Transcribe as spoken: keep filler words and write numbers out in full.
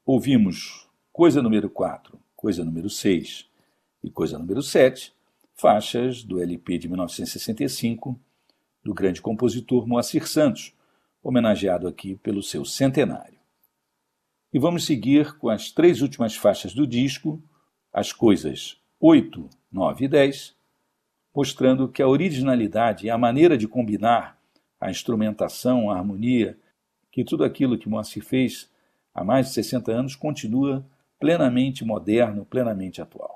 ouvimos Coisa número quatro, Coisa número seis e Coisa número sete, faixas do L P de mil novecentos e sessenta e cinco, do grande compositor Moacir Santos, homenageado aqui pelo seu centenário. E vamos seguir com as três últimas faixas do disco, as coisas oito, nove e dez, mostrando que a originalidade e a maneira de combinar a instrumentação, a harmonia, que tudo aquilo que Moacir fez há mais de sessenta anos continua plenamente moderno, plenamente atual.